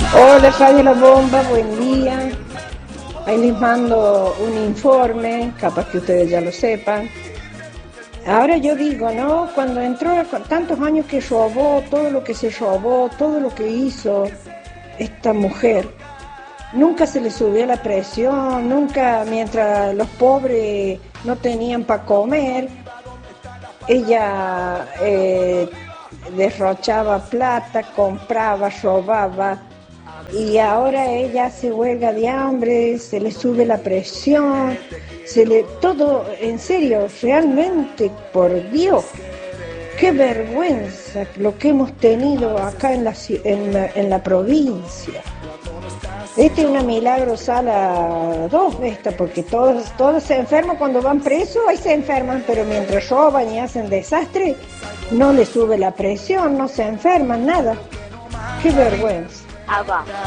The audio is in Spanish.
Hola, Radio La Bomba, buen día. Ahí les mando un informe, capaz que ustedes ya lo sepan. Ahora yo digo, ¿no? Cuando entró, con tantos años que robó, todo lo que se robó, todo lo que hizo esta mujer, nunca se le subió la presión, nunca, mientras los pobres no tenían para comer, ella derrochaba plata, compraba, robaba. Y ahora ella hace huelga de hambre, se le sube la presión, todo, en serio, realmente, por Dios, qué vergüenza lo que hemos tenido acá en la provincia. Esta es una milagro sala 2, porque todos se enferman cuando van presos, ahí se enferman, pero mientras roban y hacen desastre, no les sube la presión, no se enferman, nada. Qué vergüenza.